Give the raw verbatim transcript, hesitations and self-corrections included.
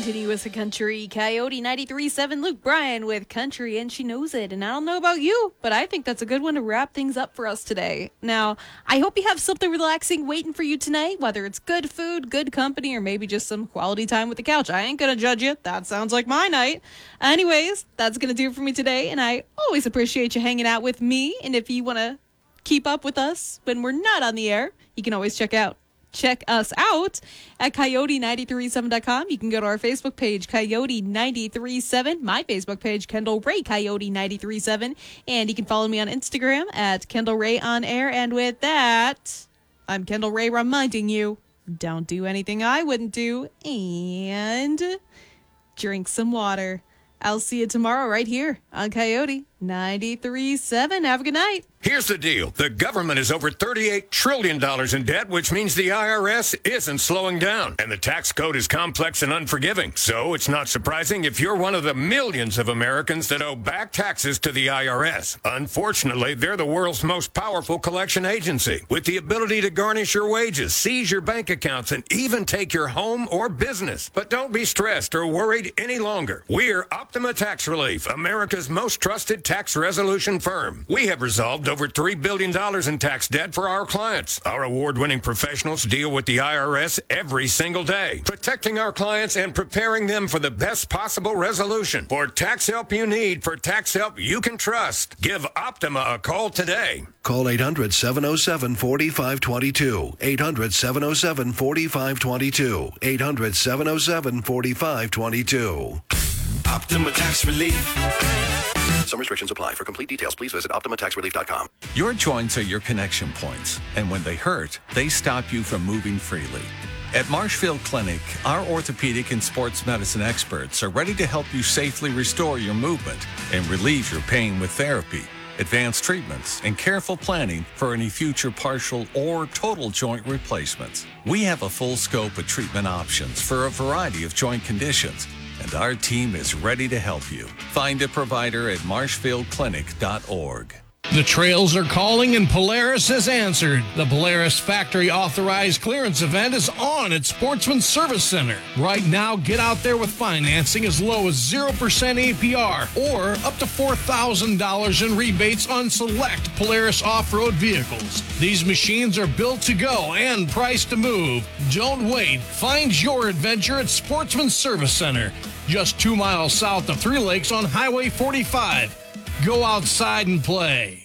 continue with the Country Coyote ninety-three point seven. Luke Bryan with Country, and she knows it. And I don't know about you, but I think that's a good one to wrap things up for us today. Now, I hope you have something relaxing waiting for you tonight, whether it's good food, good company, or maybe just some quality time with the couch. I ain't going to judge you. That sounds like my night. Anyways, that's going to do it for me today, and I always appreciate you hanging out with me. And if you want to keep up with us when we're not on the air, you can always check out Check us out at coyote nine three seven dot com. You can go to our Facebook page, Coyote nine three seven, my Facebook page, Kendall Ray Coyote nine three seven, and you can follow me on Instagram at Kendall Ray on air. And with that, I'm Kendall Ray reminding you, don't do anything I wouldn't do, and drink some water. I'll see you tomorrow right here on Coyote nine three point seven. Have a good night. Here's the deal. The government is over thirty-eight trillion dollars in debt, which means the I R S isn't slowing down. And the tax code is complex and unforgiving. So it's not surprising if you're one of the millions of Americans that owe back taxes to the I R S. Unfortunately, they're the world's most powerful collection agency, with the ability to garnish your wages, seize your bank accounts, and even take your home or business. But don't be stressed or worried any longer. We're Optima Tax Relief, America's most trusted tax resolution firm. We have resolved over three billion dollars in tax debt for our clients. Our award-winning professionals deal with the I R S every single day, protecting our clients and preparing them for the best possible resolution. For tax help you need, for tax help you can trust, give Optima a call today. Call eight hundred, seven oh seven, four five two two. eight hundred, seven oh seven, four five two two. eight hundred, seven oh seven, four five two two. Optima Tax Relief. Some restrictions apply. For complete details, please visit optima tax relief dot com. Your joints are your connection points, and when they hurt, they stop you from moving freely. At Marshfield Clinic, our orthopedic and sports medicine experts are ready to help you safely restore your movement and relieve your pain with therapy, advanced treatments, and careful planning for any future partial or total joint replacements. We have a full scope of treatment options for a variety of joint conditions, and our team is ready to help you. Find a provider at marshfield clinic dot org. The trails are calling and Polaris has answered. The Polaris Factory Authorized Clearance event is on at Sportsman Service Center. Right now, get out there with financing as low as zero percent A P R or up to four thousand dollars in rebates on select Polaris off-road vehicles. These machines are built to go and priced to move. Don't wait. Find your adventure at Sportsman Service Center, just two miles south of Three Lakes on Highway forty-five. Go outside and play.